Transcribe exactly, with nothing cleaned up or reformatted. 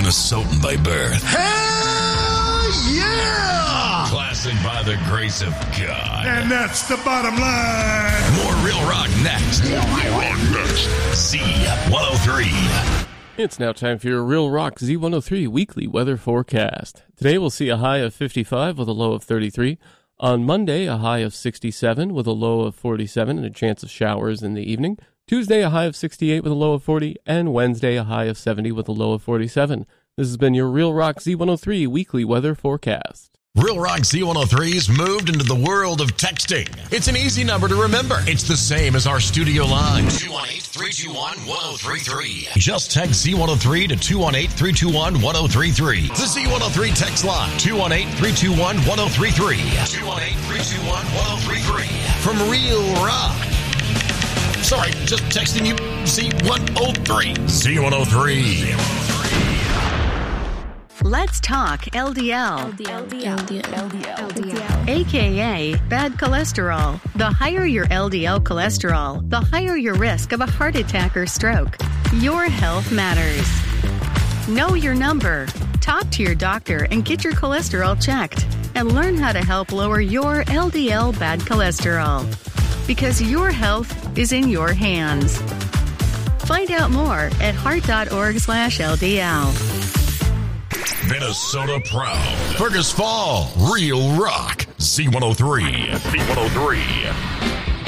Minnesotan by birth. Hell yeah! Classic by the grace of God. And that's the bottom line. More Real Rock next. More Real Rock next. Z one oh three. It's now time for your Real Rock Z one oh three weekly weather forecast. Today we'll see a high of fifty-five with a low of thirty-three. On Monday, a high of sixty-seven with a low of forty-seven and a chance of showers in the evening. Tuesday, a high of sixty-eight with a low of forty. And Wednesday, a high of seventy with a low of forty-seven. This has been your Real Rock Z one oh three weekly weather forecast. Real Rock Z one oh three's moved into the world of texting. It's an easy number to remember. It's the same as our studio line. two one eight, three two one, one oh three three. Just text Z one oh three to two one eight, three two one, one oh three three. The Z one oh three text line. two one eight, three two one, one oh three three. two one eight, three two one, one oh three three. From Real Rock. Sorry, just texting you Z one oh three. Z one oh three. Let's talk L D L. L D L. L D L. L D L. L D L. A K A bad cholesterol. The higher your L D L cholesterol, the higher your risk of a heart attack or stroke. Your health matters. Know your number. Talk to your doctor and get your cholesterol checked. And learn how to help lower your L D L bad cholesterol. Because your health is in your hands. Find out more at heart.org slash LDL. Minnesota proud. Fergus Fall, Real Rock, Z one oh three. Z one oh three.